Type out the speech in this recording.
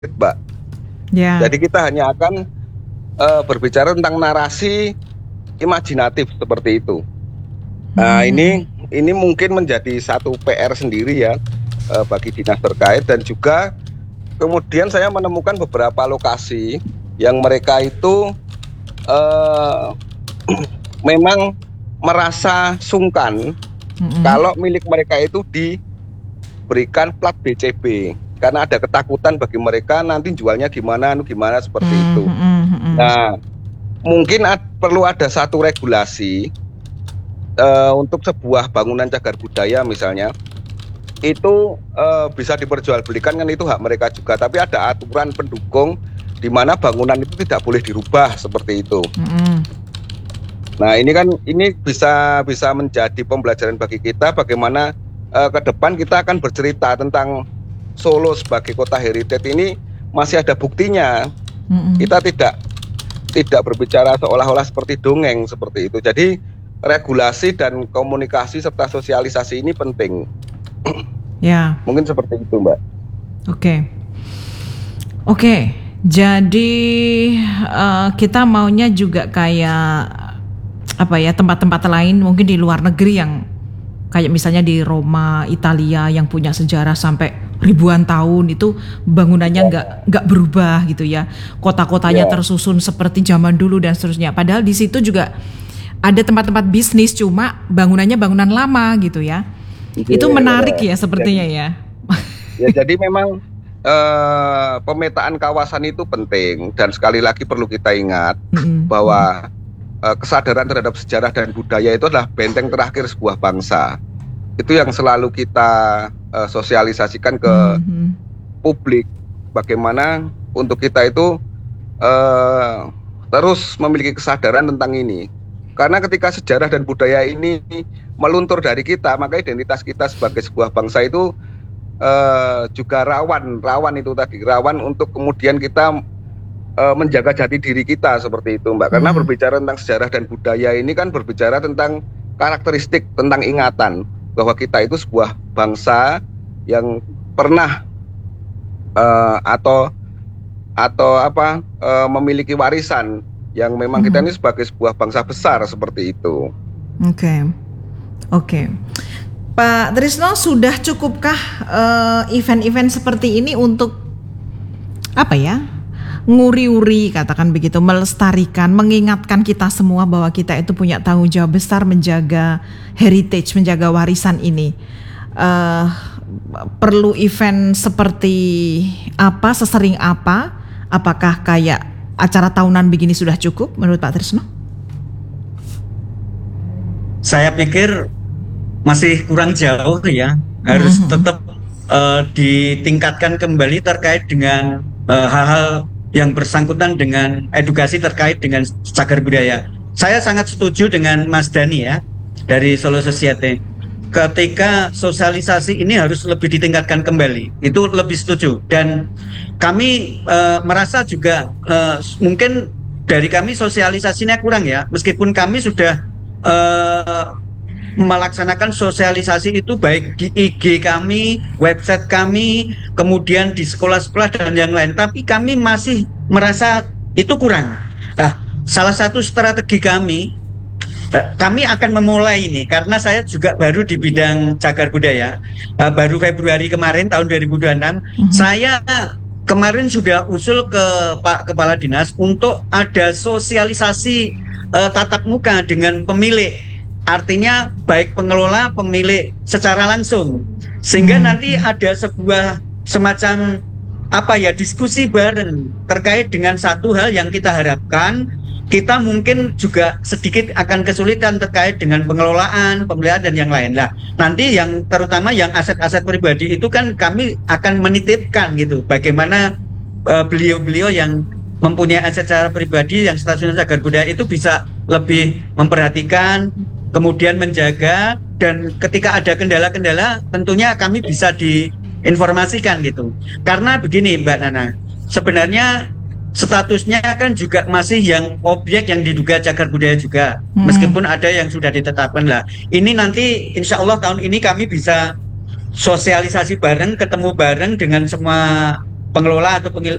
Mbak. Ya. Jadi kita hanya akan berbicara tentang narasi imajinatif seperti itu. Nah, ini mungkin menjadi satu PR sendiri ya bagi dinas terkait, dan juga kemudian saya menemukan beberapa lokasi yang mereka itu memang merasa sungkan kalau milik mereka itu diberikan plat BCB, karena ada ketakutan bagi mereka nanti jualnya gimana seperti itu. Nah, mungkin perlu ada satu regulasi untuk sebuah bangunan cagar budaya misalnya, itu bisa diperjualbelikan, kan itu hak mereka juga, tapi ada aturan pendukung di mana bangunan itu tidak boleh dirubah seperti itu. Nah, ini bisa menjadi pembelajaran bagi kita bagaimana ke depan kita akan bercerita tentang Solo sebagai kota heritage ini masih ada buktinya. Kita tidak berbicara seolah-olah seperti dongeng seperti itu. Jadi regulasi dan komunikasi serta sosialisasi ini penting. Ya. Mungkin seperti itu, Mbak. Oke. Jadi kita maunya juga kayak tempat-tempat lain mungkin di luar negeri yang kayak misalnya di Roma, Italia yang punya sejarah sampai ribuan tahun, itu bangunannya nggak berubah gitu ya. Kota-kotanya tersusun seperti zaman dulu dan seterusnya. Padahal di situ juga ada tempat-tempat bisnis, cuma bangunannya bangunan lama gitu ya. Itu menarik ya sepertinya ya. Ya, jadi memang pemetaan kawasan itu penting, dan sekali lagi perlu kita ingat bahwa kesadaran terhadap sejarah dan budaya itu adalah benteng terakhir sebuah bangsa. Itu yang selalu kita sosialisasikan ke publik, bagaimana untuk kita itu terus memiliki kesadaran tentang ini. Karena ketika sejarah dan budaya ini meluntur dari kita, maka identitas kita sebagai sebuah bangsa itu juga rawan itu tadi, rawan untuk kemudian kita menjaga jati diri kita seperti itu, Mbak. Karena berbicara tentang sejarah dan budaya ini kan berbicara tentang karakteristik, tentang ingatan bahwa kita itu sebuah bangsa yang pernah memiliki warisan yang memang kita ini sebagai sebuah bangsa besar seperti itu. Oke. Pak Trisno, sudah cukupkah event-event seperti ini untuk nguri-uri, katakan begitu, melestarikan, mengingatkan kita semua bahwa kita itu punya tanggung jawab besar menjaga heritage, menjaga warisan ini? Perlu event seperti apa, sesering apa? Apakah kayak acara tahunan begini sudah cukup menurut Pak Trisno? Saya pikir masih kurang jauh ya, harus tetap ditingkatkan kembali terkait dengan hal-hal yang bersangkutan dengan edukasi terkait dengan cagar budaya. Saya sangat setuju dengan Mas Dani ya dari Solo Society. Ketika sosialisasi ini harus lebih ditingkatkan kembali, itu lebih setuju. Dan kami merasa juga mungkin dari kami sosialisasinya kurang ya, meskipun kami sudah melaksanakan sosialisasi itu baik di IG kami, website kami, kemudian di sekolah-sekolah dan yang lain, tapi kami masih merasa itu kurang. Nah, salah satu strategi kami akan memulai ini, karena saya juga baru di bidang cagar budaya, baru Februari kemarin tahun 2026, saya kemarin sudah usul ke Pak Kepala Dinas untuk ada sosialisasi tatap muka dengan pemilik. Artinya baik pengelola, pemilik secara langsung, sehingga nanti ada sebuah semacam diskusi bareng terkait dengan satu hal yang kita harapkan. Kita mungkin juga sedikit akan kesulitan terkait dengan pengelolaan, pemeliharaan dan yang lain. Nah, nanti yang terutama yang aset-aset pribadi itu kan kami akan menitipkan gitu, bagaimana beliau-beliau yang mempunyai aset secara pribadi yang statusnya cagar budaya itu bisa lebih memperhatikan, kemudian menjaga, dan ketika ada kendala-kendala tentunya kami bisa diinformasikan gitu. Karena begini Mbak Nana, sebenarnya statusnya kan juga masih yang objek yang diduga cagar budaya juga, meskipun ada yang sudah ditetapkan lah. Ini nanti insya Allah tahun ini kami bisa sosialisasi bareng, ketemu bareng dengan semua pengelola atau